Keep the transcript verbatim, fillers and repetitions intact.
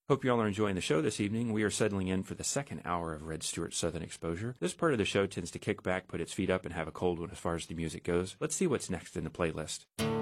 Hope you all are enjoying the show this evening. We are settling in for the second hour of Red Stewart Southern Exposure. This part of the show tends to kick back, put its feet up, and have a cold one as far as the music goes. Let's see what's next in the playlist.